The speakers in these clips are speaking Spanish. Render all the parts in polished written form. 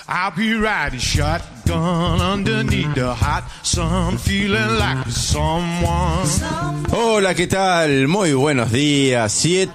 I'll be riding shotgun underneath the hot sun, feeling like someone. Hola, ¿qué tal? Muy buenos días.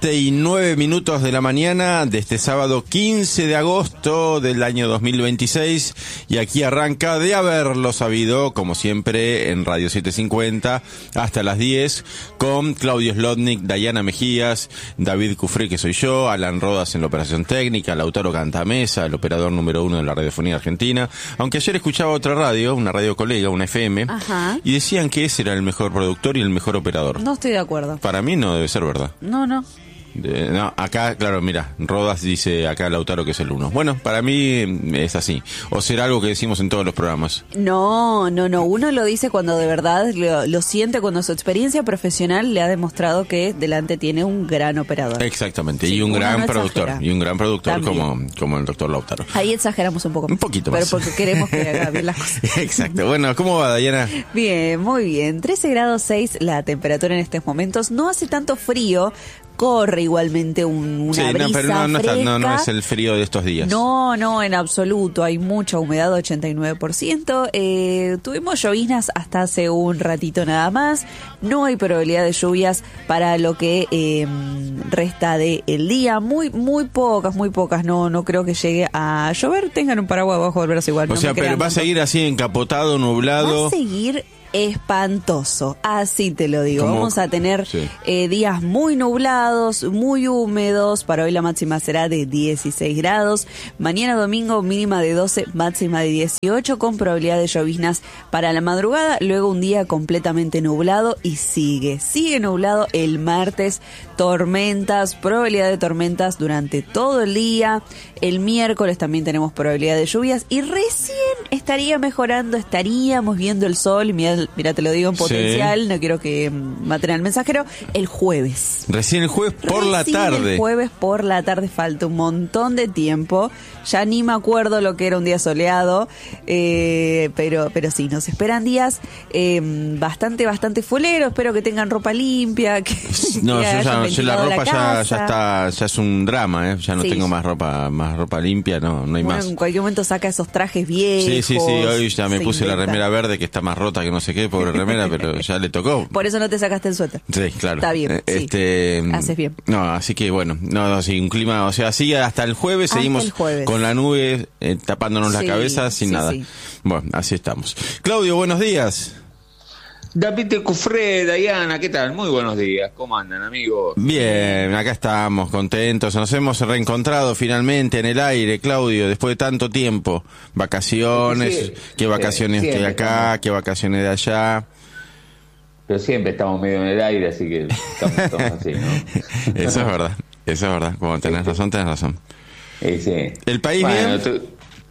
7:09 de la mañana de este sábado 15 de agosto del año 2026. Y aquí arranca de haberlo sabido, como siempre, en Radio 750 hasta las 10, con Claudio Slotnick, Dayana Mejías, David Cufré, que soy yo, Alan Rodas en la operación técnica, Lautaro Cantamesa, el operador número 1 de la radiofonía argentina. Aunque ayer escuchaba otra radio, una radio colega, una FM, y decían que ese era el mejor productor y el mejor operador. No estoy de acuerdo. Para mí no debe ser verdad. No. No, acá, claro, mira, Rodas dice acá Lautaro que es el 1. Bueno, para mí es así. O será algo que decimos en todos los programas. No. Uno lo dice cuando de verdad lo siente, cuando su experiencia profesional le ha demostrado que delante tiene un gran operador. Exactamente, Sí, y un gran no productor. exagera. Y un gran productor También. como el doctor Lautaro. Ahí exageramos un poco más. Un poquito más. Pero porque queremos que haga bien las cosas. Exacto. Bueno, ¿cómo va, Dayana? Bien, muy bien. 13 grados 6 la temperatura en estos momentos. No hace tanto frío. Corre igualmente una Sí, brisa pero no fresca. es el frío de estos días. No, en absoluto. Hay mucha humedad, 89%. Tuvimos lloviznas hasta hace un ratito nada más. No hay probabilidad de lluvias para lo que resta del día. Muy pocas. No creo que llegue a llover. Tengan un paraguas abajo del brazo igual. O sea, pero va a seguir así encapotado, nublado. Va a seguir espantoso, así te lo digo. Vamos a tener días muy nublados, muy húmedos. Para hoy la máxima será de 16 grados. Mañana domingo mínima de 12, máxima de 18, con probabilidad de lloviznas para la madrugada. Luego un día completamente nublado y sigue nublado el martes. Tormentas, probabilidad de tormentas durante todo el día. El miércoles también tenemos probabilidad de lluvias y recién estaría mejorando, estaríamos viendo el sol. Mira, te lo digo en potencial, no quiero que maten al mensajero. El jueves. Recién el jueves por la tarde. El jueves por la tarde, falta un montón de tiempo. Ya ni me acuerdo lo que era un día soleado, pero sí, nos esperan días bastante fuleros. Espero que tengan ropa limpia. No, yo la ropa ya es un drama, ya no Sí. tengo más ropa limpia, no hay más. En cualquier momento saca esos trajes viejos. Sí, hoy ya me se puse la inventa. remera verde que está más rota que no sé qué, pobre remera, pero ya le tocó. Por eso no te sacaste el suéter. Sí, claro. Está bien, sí. Haces bien. No, así que bueno, sí, un clima, o sea, así hasta el jueves Hasta seguimos el jueves. con la nube tapándonos la Sí, cabeza sin sí, nada. sí. Bueno, así estamos. Claudio, buenos días. David Cufré, Dayana, ¿qué tal? Muy buenos días, ¿cómo andan, amigos? Bien, acá estamos, contentos. Nos hemos reencontrado finalmente en el aire, Claudio, después de tanto tiempo. Vacaciones, Sí, qué vacaciones sí, de acá, qué vacaciones de allá. Pero siempre estamos medio en el aire, así que estamos así, ¿no? Eso es verdad. Como tenés razón. Sí. ¿El país Bueno, bien?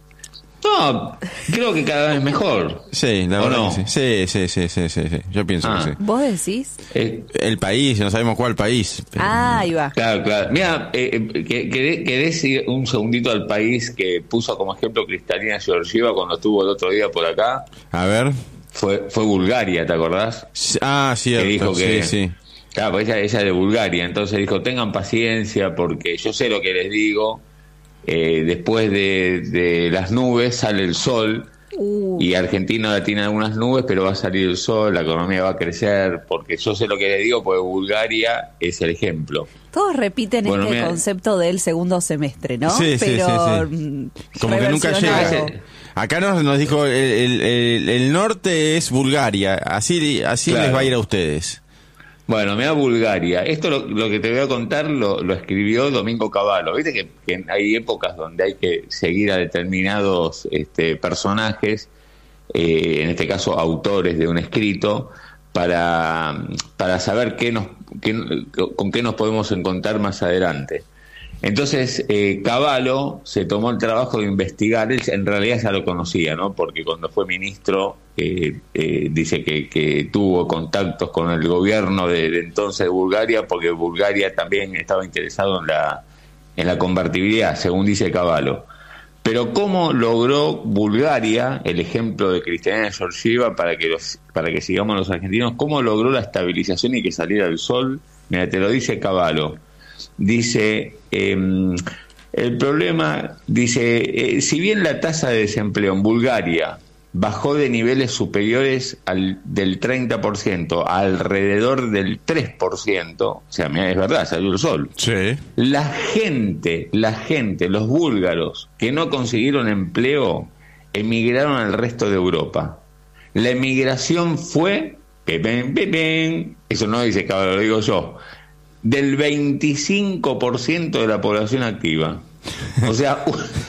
No, creo que cada vez mejor. Sí, la ¿O verdad no? que sí. Yo pienso que sí. ¿Vos decís? El país, no sabemos cuál país. Pero... Ahí va. Claro. Mira, ¿querés ir un segundito al país que puso como ejemplo Cristalina Georgieva cuando estuvo el otro día por acá? A ver. Fue Bulgaria, ¿te acordás? Ah, cierto. Que dijo que... Sí. Claro, pues ella es de Bulgaria, entonces dijo, tengan paciencia porque yo sé lo que les digo, después de las nubes sale el sol, y Argentina tiene algunas nubes, pero va a salir el sol, la economía va a crecer, porque yo sé lo que les digo, porque Bulgaria es el ejemplo. Todos repiten Mira, concepto del segundo semestre, ¿no? Sí. Como que nunca reversionado. llega. Acá nos dijo, el norte es Bulgaria, así Claro. les va a ir a ustedes. Bueno, mira Bulgaria. Esto lo que te voy a contar lo escribió Domingo Cavallo. Viste que hay épocas donde hay que seguir a determinados personajes, en este caso autores de un escrito, para saber con qué nos podemos encontrar más adelante. Entonces, Cavallo se tomó el trabajo de investigar. Él en realidad ya lo conocía, ¿no? Porque cuando fue ministro dice que tuvo contactos con el gobierno de entonces de Bulgaria, porque Bulgaria también estaba interesado en la convertibilidad, según dice Cavallo. Pero ¿cómo logró Bulgaria, el ejemplo de Cristalina Georgieva, para que sigamos los argentinos, cómo logró la estabilización y que saliera el sol? Mira, te lo dice Cavallo. Dice, El problema, dice, si bien la tasa de desempleo en Bulgaria bajó de niveles superiores del 30% a alrededor del 3%, o sea, es verdad, salió el sol. Sí. La gente, los búlgaros que no consiguieron empleo, emigraron al resto de Europa. La emigración fue, eso no dice Caballo, lo digo yo, del 25% de la población activa. O sea,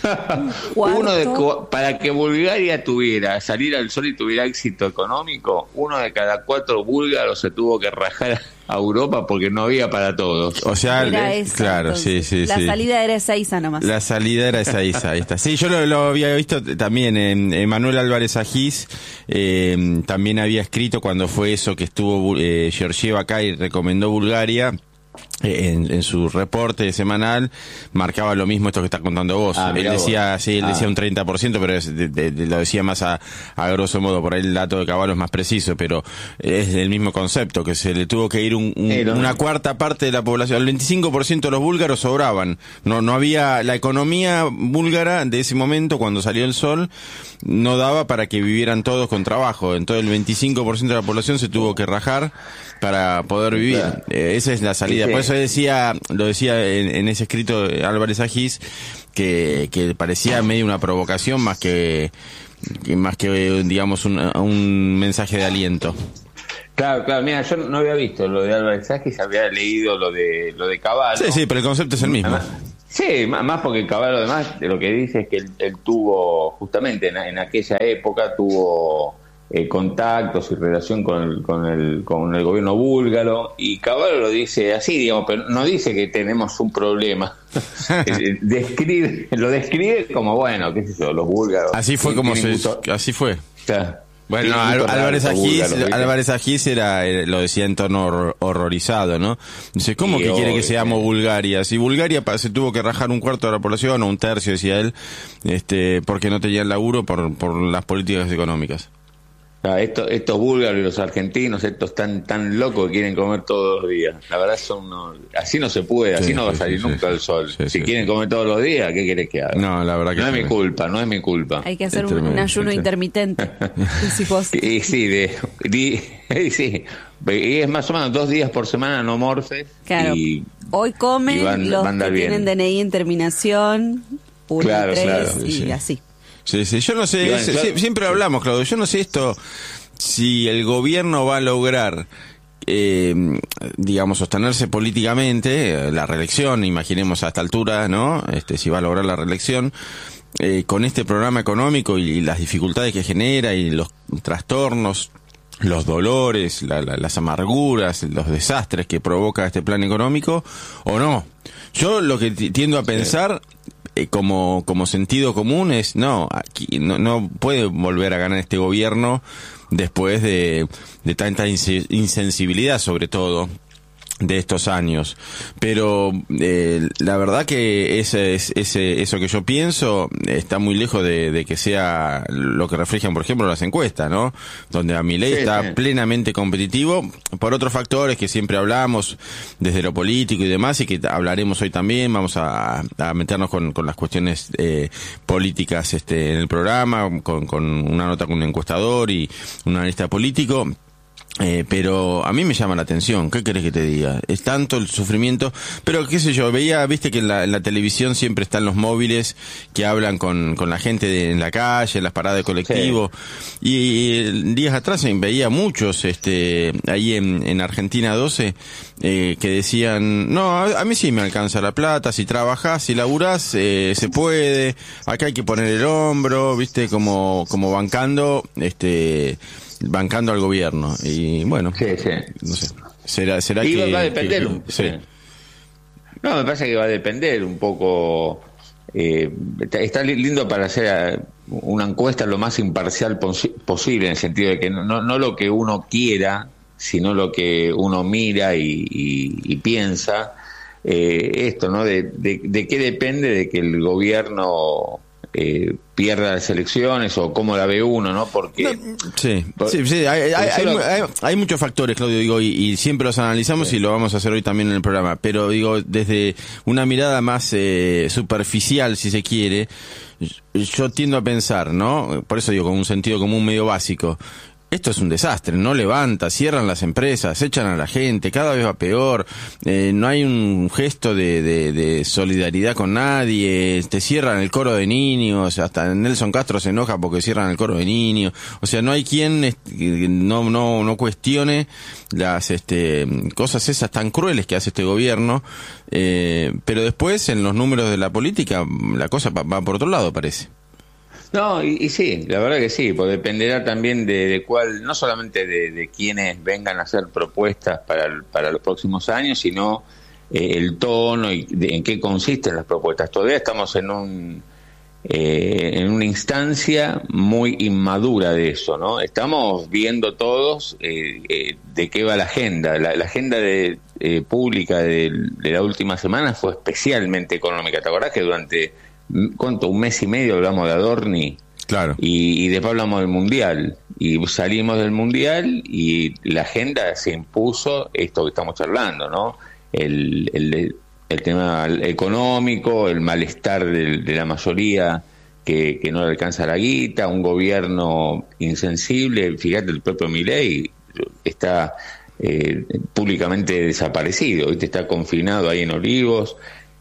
para que Bulgaria salir al sol y tuviera éxito económico, 1 de cada 4 búlgaros se tuvo que rajar a Europa porque no había para todos. O sea, claro, entonces, sí. La salida era Ezeiza nomás. La salida era Ezeiza, ahí está. Sí, yo lo había visto también en Manuel Álvarez Agís, también había escrito cuando fue eso que estuvo Georgieva acá y recomendó Bulgaria. En su reporte semanal marcaba lo mismo esto que estás contando vos. Él decía, decía un 30%, pero lo decía más a grosso modo, por ahí el dato de Caballo es más preciso, pero es el mismo concepto, que se le tuvo que ir una cuarta parte de la población. El 25% de los búlgaros sobraban. No había, la economía búlgara de ese momento, cuando salió el sol, no daba para que vivieran todos con trabajo. Entonces el 25% de la población se tuvo que rajar para poder vivir. Claro. Esa es la salida. Por eso lo decía en ese escrito Álvarez Agís, que parecía medio una provocación más que digamos un mensaje de aliento. Claro, mira, yo no había visto lo de Álvarez Agís, había leído lo de Caballo. Sí, pero el concepto es el mismo. Sí, más porque Caballo además lo que dice es que él tuvo, justamente en aquella época, tuvo contactos y relación con el gobierno búlgaro, y Caballo lo dice así, digamos, pero no dice que tenemos un problema. Lo describe como, bueno, qué sé yo, los búlgaros. Así fue así fue. Claro. Bueno, Álvarez Agís lo decía en tono horrorizado, ¿no? Dice, ¿cómo que quiere que seamos Bulgaria? Si Bulgaria se tuvo que rajar un cuarto de la población, o un tercio, decía él, porque no tenían laburo por las políticas económicas. Estos búlgaros y los argentinos, estos tan locos que quieren comer todos los días. La verdad así no se puede, así no va a salir nunca el sol. Si quieren comer todos los días, ¿qué querés que haga? No, la verdad que no es mi culpa. Hay que hacer un ayuno intermitente. Y sí, y es más o menos 2 días por semana no morfes. Claro. Hoy comen los que tienen DNI en terminación 1 y 3 y así. Sí, yo no sé, siempre hablamos, Claudio, yo no sé si el gobierno va a lograr, digamos, sostenerse políticamente, la reelección, imaginemos a esta altura, ¿no? Si va a lograr la reelección, con este programa económico y las dificultades que genera y los trastornos, los dolores, las amarguras, los desastres que provoca este plan económico, o no. Yo lo que tiendo a pensar, como sentido común, es aquí no puede volver a ganar este gobierno después de tanta insensibilidad, sobre todo de estos años. Pero la verdad que eso que yo pienso está muy lejos de que sea lo que reflejan, por ejemplo, las encuestas, ¿no? Donde a Milei está plenamente competitivo por otros factores que siempre hablamos desde lo político y demás, y que hablaremos hoy también. Vamos a meternos con las cuestiones políticas en el programa, con una nota con un encuestador y un analista político. Pero a mí me llama la atención, ¿qué querés que te diga? Es tanto el sufrimiento, pero qué sé yo, viste que en la televisión siempre están los móviles que hablan con la gente en la calle, en las paradas de colectivo, y días atrás veía muchos, ahí en Argentina 12, que decían, no, a mí sí me alcanza la plata, si trabajás, si laburás, se puede, acá hay que poner el hombro, viste, como bancando, bancando al gobierno. Y bueno, no sé, será y que va a depender no, me parece que va a depender un poco. Está lindo para hacer una encuesta lo más imparcial posible, en el sentido de que no lo que uno quiera, sino lo que uno mira y piensa. Esto, ¿no? De qué depende de que el gobierno pierda las elecciones o cómo la ve uno, ¿no? Porque... Sí, hay muchos factores, Claudio, digo, y siempre los analizamos y lo vamos a hacer hoy también en el programa, pero digo, desde una mirada más superficial, si se quiere, yo tiendo a pensar, ¿no? Por eso digo, con un sentido común medio básico, esto es un desastre, no levanta, cierran las empresas, echan a la gente, cada vez va peor, no hay un gesto de solidaridad con nadie, te cierran el coro de niños, hasta Nelson Castro se enoja porque cierran el coro de niños, o sea, no hay quien no cuestione las cosas esas tan crueles que hace este gobierno, pero después en los números de la política la cosa va por otro lado, parece. No, y sí, la verdad que sí, pues dependerá también de cuál, no solamente de quienes vengan a hacer propuestas para los próximos años, sino el tono y en qué consisten las propuestas. Todavía estamos en una instancia muy inmadura de eso, ¿no? Estamos viendo todos de qué va la agenda. La agenda pública de la última semana fue especialmente económica. ¿Te acordás que durante... ¿cuánto? Un mes y medio hablamos de Adorni? Claro. Y después hablamos del Mundial. Y salimos del Mundial y la agenda se impuso esto que estamos charlando, ¿no? El tema económico, el malestar de la mayoría que no le alcanza la guita, un gobierno insensible. Fíjate, el propio Milei está públicamente desaparecido, ¿viste? Está confinado ahí en Olivos.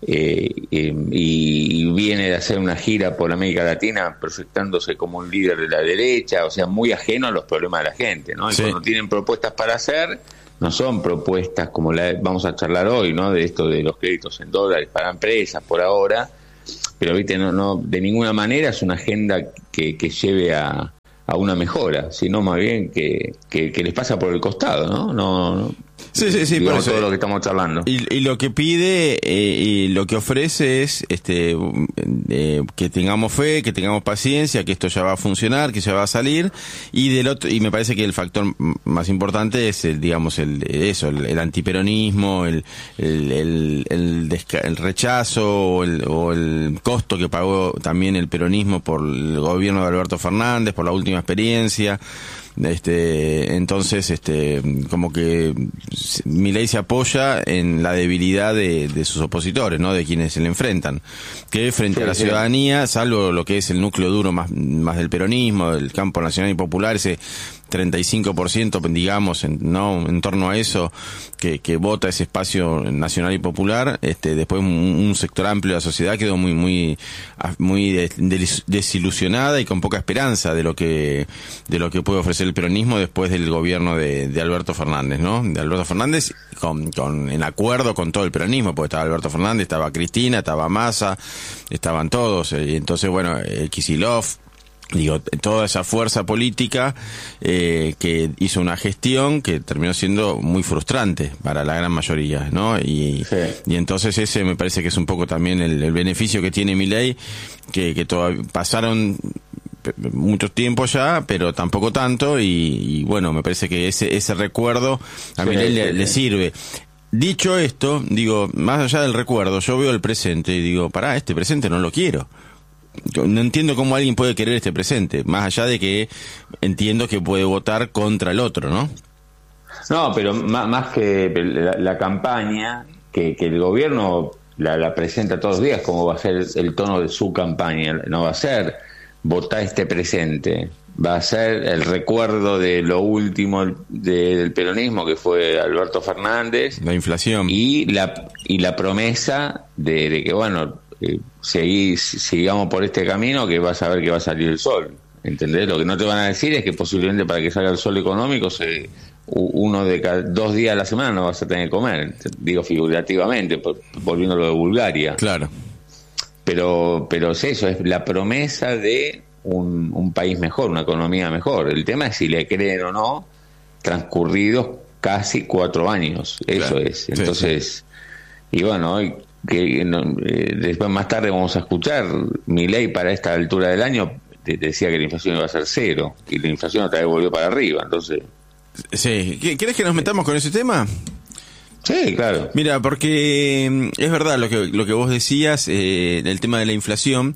Y viene de hacer una gira por América Latina proyectándose como un líder de la derecha, o sea, muy ajeno a los problemas de la gente, ¿no? Y sí. Cuando tienen propuestas para hacer, no son propuestas como la vamos a charlar hoy, ¿no? De esto de los créditos en dólares para empresas por ahora, pero viste, no de ninguna manera es una agenda que lleve a una mejora, sino más bien que les pasa por el costado, ¿no? No Sí, por eso, todo lo que estamos charlando. Y lo que pide y lo que ofrece es que tengamos fe, que tengamos paciencia, que esto ya va a funcionar, que ya va a salir, y del otro, y me parece que el factor más importante es el antiperonismo, el rechazo o el costo que pagó también el peronismo por el gobierno de Alberto Fernández, por la última experiencia. Entonces como que Milei se apoya en la debilidad de sus opositores, ¿no? De quienes se le enfrentan, que frente a la ciudadanía, salvo lo que es el núcleo duro más del peronismo, del campo nacional y popular, ese 35%, digamos, en torno a eso, que vota ese espacio nacional y popular, después un sector amplio de la sociedad quedó muy desilusionada y con poca esperanza de lo que puede ofrecer el peronismo después del gobierno de Alberto Fernández, ¿no? De Alberto Fernández en acuerdo con todo el peronismo, porque estaba Alberto Fernández, estaba Cristina, estaba Massa, estaban todos, y entonces, bueno, Kicillof, digo, toda esa fuerza política que hizo una gestión que terminó siendo muy frustrante para la gran mayoría, ¿no? Y entonces ese me parece que es un poco también el beneficio que tiene Milei, que todavía pasaron mucho tiempo ya, pero tampoco tanto, y bueno, me parece que ese recuerdo a Milei le sirve. Dicho esto, digo, más allá del recuerdo, yo veo el presente y digo, este presente no lo quiero. Yo no entiendo cómo alguien puede querer este presente, más allá de que entiendo que puede votar contra el otro, ¿no? No, pero más que la campaña, que el gobierno la presenta todos los días, como va a ser el tono de su campaña, no va a ser votar este presente, va a ser el recuerdo de lo último del peronismo, que fue Alberto Fernández, la inflación y la promesa de que, bueno, sigamos por este camino, que vas a ver que va a salir el sol, ¿entendés? Lo que no te van a decir es que posiblemente para que salga el sol económico uno de cada 2 días a la semana no vas a tener que comer, digo figurativamente, volviendo a lo de Bulgaria. Claro. Pero es eso, es la promesa de un país mejor, una economía mejor. El tema es si le creen o no, transcurridos casi 4 años, eso claro. Es. Entonces, sí. Y bueno, después más tarde vamos a escuchar, Milei para esta altura del año decía que la inflación iba a ser 0, y la inflación otra vez volvió para arriba, entonces... Sí, ¿querés que nos metamos con ese tema? Sí, claro. Mira, porque es verdad lo que vos decías, el tema de la inflación,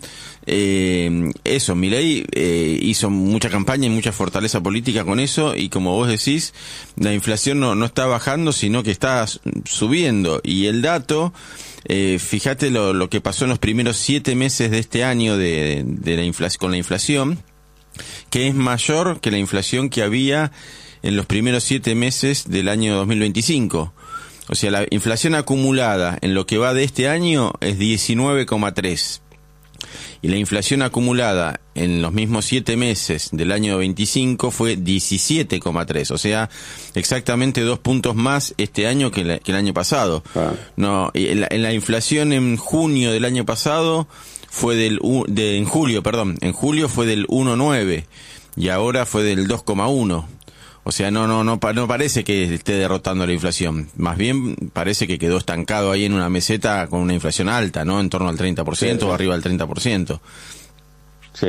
eso, Milei hizo mucha campaña y mucha fortaleza política con eso, y como vos decís, la inflación no está bajando, sino que está subiendo, y el dato, fíjate lo que pasó en los primeros 7 meses de este año de la inflación, con la inflación, que es mayor que la inflación que había en los primeros 7 meses del año 2025. O sea, la inflación acumulada en lo que va de este año es 19,3. Y la inflación acumulada en los mismos 7 meses del año 25 fue 17,3. O sea, exactamente 2 puntos más este año que el año pasado. No, en la inflación en junio del año pasado fue en julio fue del 1,9 y ahora fue del 2,1. O sea, no parece que esté derrotando la inflación. Más bien parece que quedó estancado ahí en una meseta con una inflación alta, ¿no? En torno al 30% o arriba del 30%. Sí.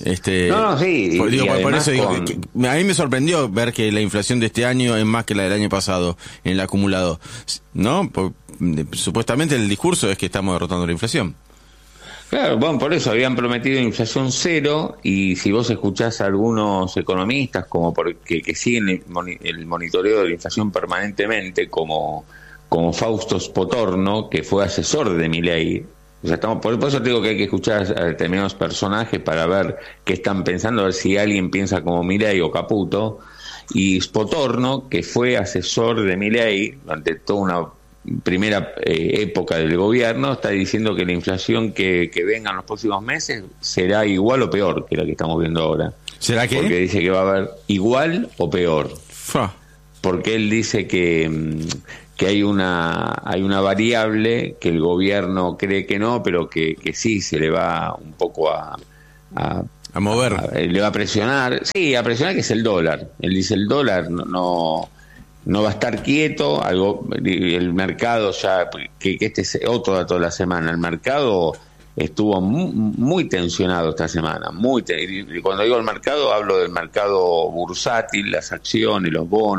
Sí. Por eso digo, a mí me sorprendió ver que la inflación de este año es más que la del año pasado en el acumulado, ¿no? Supuestamente el discurso es que estamos derrotando la inflación. Claro, bueno, por eso habían prometido inflación cero, y si vos escuchás a algunos economistas que siguen el monitoreo de la inflación permanentemente, como Fausto Spotorno, que fue asesor de Milei, o sea, por eso te digo que hay que escuchar a determinados personajes para ver qué están pensando, a ver si alguien piensa como Milei o Caputo, y Spotorno, que fue asesor de Milei durante toda una primera época del gobierno, está diciendo que la inflación que venga en los próximos meses será igual o peor que la que estamos viendo ahora. ¿Será que? Porque dice que va a haber igual o peor. Porque él dice que hay una variable que el gobierno cree que no, pero que sí se le va un poco a mover. Le va a presionar. Sí, a presionar, que es el dólar. Él dice el dólar no va a estar quieto, el mercado ya, que este es otro dato de la semana, el mercado estuvo muy tensionado esta semana, y cuando digo el mercado hablo del mercado bursátil, las acciones, los bonos.